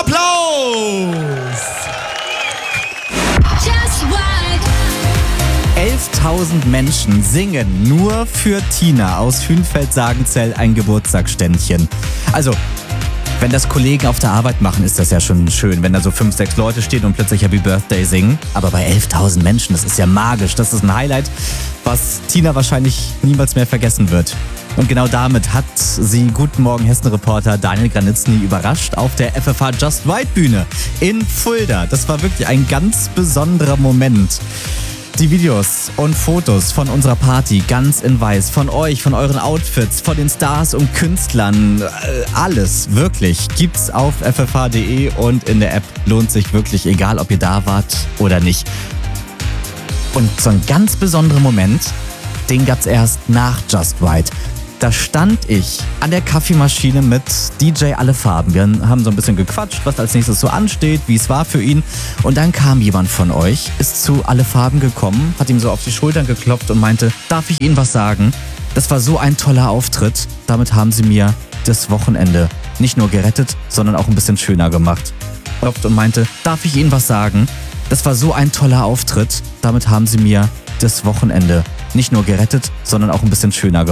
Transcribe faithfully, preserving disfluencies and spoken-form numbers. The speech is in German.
Applaus! elftausend Menschen singen nur für Tina aus Hünfeld-Sagenzell ein Geburtstagsständchen. Also, wenn das Kollegen auf der Arbeit machen, ist das ja schon schön, wenn da so fünf, sechs Leute stehen und plötzlich Happy Birthday singen. Aber bei elftausend Menschen, das ist ja magisch. Das ist ein Highlight, was Tina wahrscheinlich niemals mehr vergessen wird. Und genau damit hat sie Guten Morgen Hessen-Reporter Daniel Granitzny überrascht auf der F F H Just Right Bühne in Fulda. Das war wirklich ein ganz besonderer Moment. Die Videos und Fotos von unserer Party ganz in weiß, von euch, von euren Outfits, von den Stars und Künstlern, alles wirklich gibt's auf f f h punkt d e und in der App. Lohnt sich wirklich, egal ob ihr da wart oder nicht. Und so ein ganz besonderer Moment, den gab's erst nach Just Right. Da stand ich an der Kaffeemaschine mit D J Alle Farben. Wir haben so ein bisschen gequatscht, was als nächstes so ansteht, wie es war für ihn. Und dann kam jemand von euch, ist zu Alle Farben gekommen, hat ihm so auf die Schultern geklopft und meinte, darf ich Ihnen was sagen? Das war so ein toller Auftritt. Damit haben Sie mir das Wochenende nicht nur gerettet, sondern auch ein bisschen schöner gemacht. Klopft und meinte, darf ich Ihnen was sagen? Das war so ein toller Auftritt. Damit haben Sie mir das Wochenende nicht nur gerettet, sondern auch ein bisschen schöner gemacht.